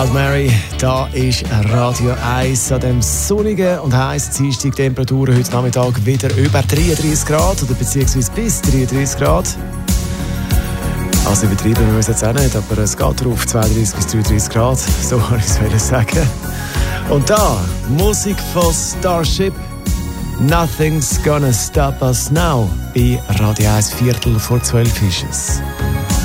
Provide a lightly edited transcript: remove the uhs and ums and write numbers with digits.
Mary, da ist Radio 1 an dem sonnigen und heißen Dienstag. Temperaturen heute Nachmittag wieder über 33 Grad oder beziehungsweise bis 33 Grad. Also übertrieben wir es jetzt auch nicht, aber es geht drauf 32 bis 33 Grad, so kann ich es sagen. Und da, Musik von Starship, Nothing's Gonna Stop Us Now, bei Radio 1 12 ist es.